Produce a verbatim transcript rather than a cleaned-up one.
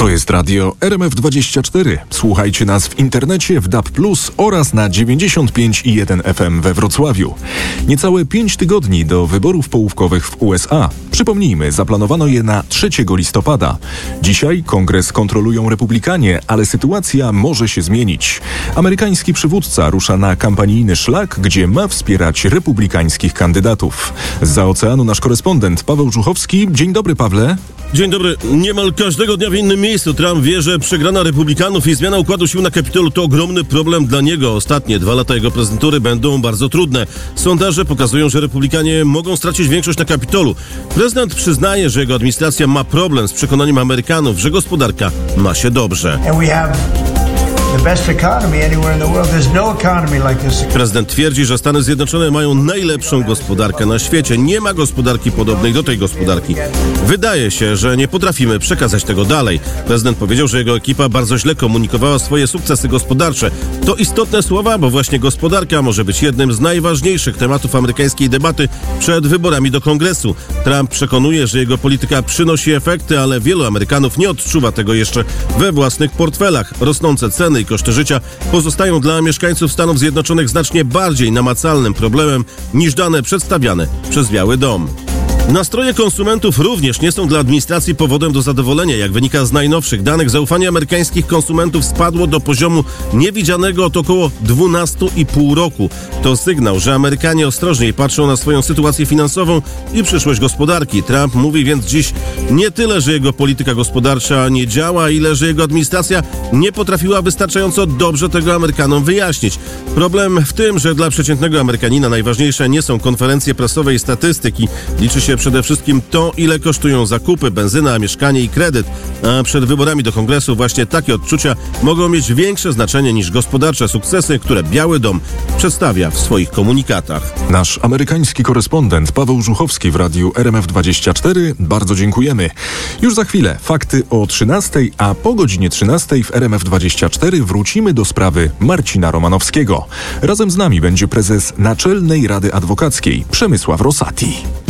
To jest radio R M F dwadzieścia cztery. Słuchajcie nas w internecie, w D A B plus oraz na dziewięćdziesiąt pięć i jeden F M we Wrocławiu. Niecałe pięć tygodni do wyborów połówkowych w U S A. Przypomnijmy, zaplanowano je na trzeciego listopada. Dzisiaj kongres kontrolują republikanie, ale sytuacja może się zmienić. Amerykański przywódca rusza na kampanijny szlak, gdzie ma wspierać republikańskich kandydatów. Zza oceanu nasz korespondent Paweł Żuchowski. Dzień dobry, Pawle. Dzień dobry. Niemal każdego dnia w innym miejscu Trump wie, że przegrana republikanów i zmiana układu sił na Kapitolu to ogromny problem dla niego. Ostatnie dwa lata jego prezydentury będą bardzo trudne. Sondaże pokazują, że republikanie mogą stracić większość na Kapitolu. Prezydent przyznaje, że jego administracja ma problem z przekonaniem Amerykanów, że gospodarka ma się dobrze. Prezydent twierdzi, że Stany Zjednoczone mają najlepszą gospodarkę na świecie. Nie ma gospodarki podobnej do tej gospodarki. Wydaje się, że nie potrafimy przekazać tego dalej. Prezydent powiedział, że jego ekipa bardzo źle komunikowała swoje sukcesy gospodarcze. To istotne słowa, bo właśnie gospodarka może być jednym z najważniejszych tematów amerykańskiej debaty przed wyborami do Kongresu. Trump przekonuje, że jego polityka przynosi efekty, ale wielu Amerykanów nie odczuwa tego jeszcze we własnych portfelach. Rosnące ceny i koszty życia pozostają dla mieszkańców Stanów Zjednoczonych znacznie bardziej namacalnym problemem niż dane przedstawiane przez Biały Dom. Nastroje konsumentów również nie są dla administracji powodem do zadowolenia. Jak wynika z najnowszych danych, zaufanie amerykańskich konsumentów spadło do poziomu niewidzianego od około dwunastu i pół roku. To sygnał, że Amerykanie ostrożniej patrzą na swoją sytuację finansową i przyszłość gospodarki. Trump mówi więc dziś nie tyle, że jego polityka gospodarcza nie działa, ile że jego administracja nie potrafiła wystarczająco dobrze tego Amerykanom wyjaśnić. Problem w tym, że dla przeciętnego Amerykanina najważniejsze nie są konferencje prasowe i statystyki. Liczy się przede wszystkim to, ile kosztują zakupy, benzyna, mieszkanie i kredyt. A przed wyborami do Kongresu właśnie takie odczucia mogą mieć większe znaczenie niż gospodarcze sukcesy, które Biały Dom przedstawia w swoich komunikatach. Nasz amerykański korespondent Paweł Żuchowski w radiu R M F dwadzieścia cztery. Bardzo dziękujemy. Już za chwilę fakty o trzynastej, a po godzinie trzynastej w R M F dwadzieścia cztery wrócimy do sprawy Marcina Romanowskiego. Razem z nami będzie prezes Naczelnej Rady Adwokackiej Przemysław Rosati.